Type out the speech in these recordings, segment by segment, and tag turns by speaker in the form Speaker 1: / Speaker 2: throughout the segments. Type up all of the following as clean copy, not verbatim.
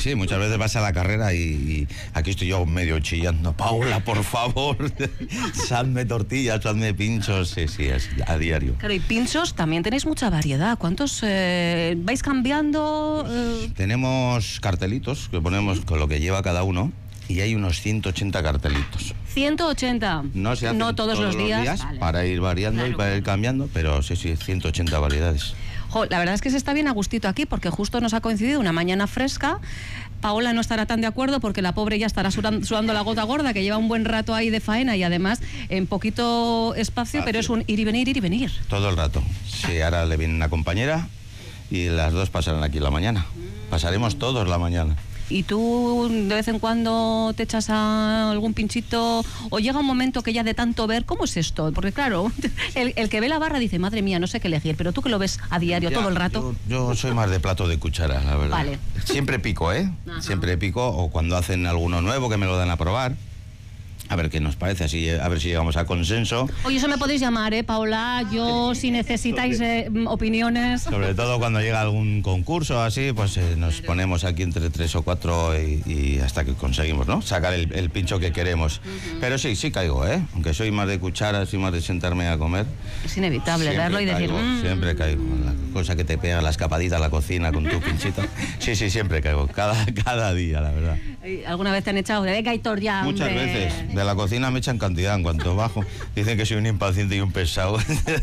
Speaker 1: Sí, muchas veces vas a la carrera y aquí estoy yo medio chillando. Paula, por favor, sadme tortillas, sadme pinchos. Sí, es a diario.
Speaker 2: Claro, y pinchos también tenéis mucha variedad. ¿Cuántos vais cambiando?
Speaker 1: Tenemos cartelitos que ponemos con lo que lleva cada uno y hay unos 180 cartelitos.
Speaker 2: 180.
Speaker 1: No se hacen
Speaker 2: todos los días
Speaker 1: vale. Para ir variando, claro, y para ir cambiando, pero sí, 180 variedades.
Speaker 2: La verdad es que se está bien a gustito aquí porque justo nos ha coincidido una mañana fresca. Paola no estará tan de acuerdo porque la pobre ya estará sudando la gota gorda, que lleva un buen rato ahí de faena y además en poquito espacio, pero es un ir y venir.
Speaker 1: Todo el rato. Sí, ahora le viene una compañera y las dos pasarán aquí la mañana. Pasaremos todos la mañana.
Speaker 2: ¿Y tú de vez en cuando te echas a algún pinchito o llega un momento que ya de tanto ver, ¿cómo es esto? Porque claro, el que ve la barra dice, madre mía, no sé qué elegir, pero tú que lo ves a diario todo el rato.
Speaker 1: Yo soy más de plato de cuchara, la verdad.
Speaker 2: Vale.
Speaker 1: Siempre pico, Ajá. Siempre pico, o cuando hacen alguno nuevo que me lo dan a probar. A ver qué nos parece, así a ver si llegamos a consenso.
Speaker 2: Oye, eso me podéis llamar, Paula. Yo, si necesitáis opiniones.
Speaker 1: Sobre todo cuando llega algún concurso así, pues nos ponemos aquí entre 3 o 4 y hasta que conseguimos, ¿no? Sacar el pincho que queremos. Pero sí caigo, aunque soy más de cuchara, soy más de sentarme a comer.
Speaker 2: Es inevitable verlo y decir...
Speaker 1: Siempre caigo. La cosa que te pega la escapadita a la cocina con tu pinchito. Sí, siempre caigo. Cada día, la verdad.
Speaker 2: ¿Alguna vez te han echado de venga, Aitor, ya,
Speaker 1: muchas veces. De la cocina me echan cantidad en cuanto bajo. Dicen que soy un impaciente y un pesado.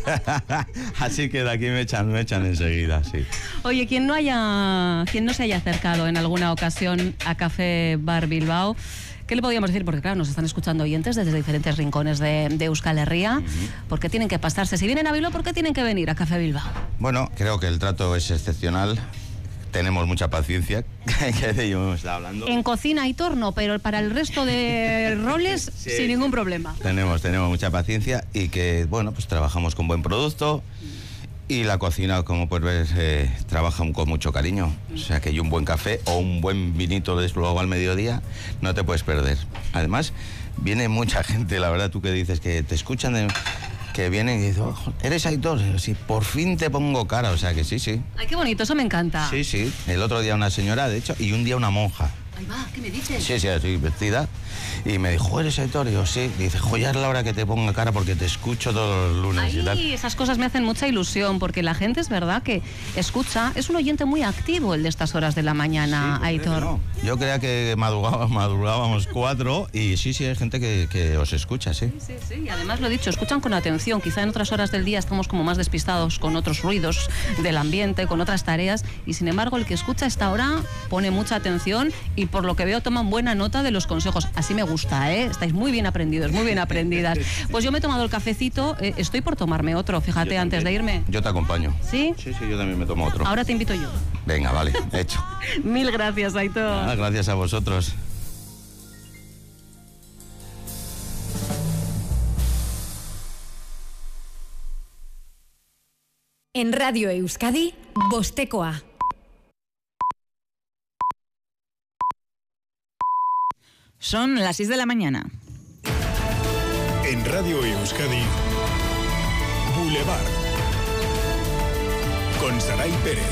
Speaker 1: Así que de aquí me echan enseguida, sí.
Speaker 2: Oye, quien no se haya acercado en alguna ocasión a Café Bar Bilbao, ¿qué le podríamos decir? Porque claro, nos están escuchando oyentes desde diferentes rincones de Euskal Herria. ¿Por qué tienen que pasarse? Si vienen a Bilbao, ¿por qué tienen que venir a Café Bilbao?
Speaker 1: Bueno, creo que el trato es excepcional. Tenemos mucha paciencia, que de ello hemos estado hablando.
Speaker 2: En cocina y torno, pero para el resto de roles, sí, sin ningún problema.
Speaker 1: Tenemos mucha paciencia y que, bueno, pues trabajamos con buen producto y la cocina, como puedes ver, trabaja con mucho cariño. O sea, que hay un buen café o un buen vinito desde luego al mediodía, no te puedes perder. Además, viene mucha gente, la verdad, tú que dices que te escuchan que vienen y dicen, ¿eres Aitor? Sí, por fin te pongo cara, o sea que sí.
Speaker 2: Ay, qué bonito, eso me encanta.
Speaker 1: Sí, el otro día una señora, de hecho, y un día una monja.
Speaker 2: Ahí va, ¿qué me dices?
Speaker 1: Sí, así vestida. Y me dijo, ¿eres Aitor? Y yo, sí. Dice, ya es la hora que te ponga cara porque te escucho todos los lunes.
Speaker 2: Ay,
Speaker 1: y tal.
Speaker 2: Esas cosas me hacen mucha ilusión porque la gente es verdad que escucha, es un oyente muy activo el de estas horas de la mañana, sí, Aitor.
Speaker 1: No. Yo creía que madrugábamos 4 y sí, hay gente que os escucha, sí.
Speaker 2: Sí, y además lo he dicho, escuchan con atención. Quizá en otras horas del día estamos como más despistados con otros ruidos del ambiente, con otras tareas y sin embargo el que escucha a esta hora pone mucha atención y por lo que veo toman buena nota de los consejos. Así me gusta, estáis muy bien aprendidos, muy bien aprendidas. Pues yo me he tomado el cafecito, estoy por tomarme otro, fíjate, antes de irme.
Speaker 1: Yo te acompaño.
Speaker 2: ¿Sí?
Speaker 1: Sí, yo también me tomo otro.
Speaker 2: Ahora te invito yo.
Speaker 1: Venga, vale, hecho.
Speaker 2: Mil gracias, Aitor.
Speaker 1: Gracias a vosotros.
Speaker 3: En Radio Euskadi, Bostekoa.
Speaker 4: Son las 6 de la mañana.
Speaker 5: En Radio Euskadi, Boulevard. Con Saray Pérez.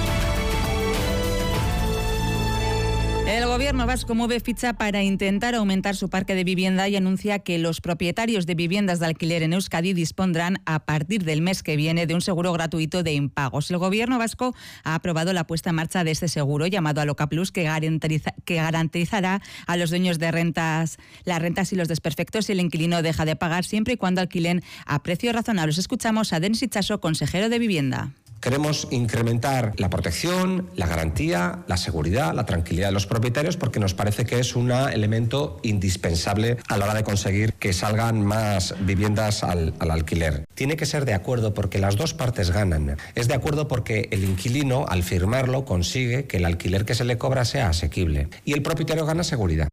Speaker 4: El gobierno vasco mueve ficha para intentar aumentar su parque de vivienda y anuncia que los propietarios de viviendas de alquiler en Euskadi dispondrán a partir del mes que viene de un seguro gratuito de impagos. El gobierno vasco ha aprobado la puesta en marcha de este seguro llamado Aloka Plus que garantizará a los dueños de rentas las rentas y los desperfectos si el inquilino deja de pagar siempre y cuando alquilen a precios razonables. Escuchamos a Denis Itxaso, consejero de Vivienda.
Speaker 6: Queremos incrementar la protección, la garantía, la seguridad, la tranquilidad de los propietarios porque nos parece que es un elemento indispensable a la hora de conseguir que salgan más viviendas al alquiler. Tiene que ser de acuerdo porque las dos partes ganan. Es de acuerdo porque el inquilino, al firmarlo, consigue que el alquiler que se le cobra sea asequible. Y el propietario gana seguridad.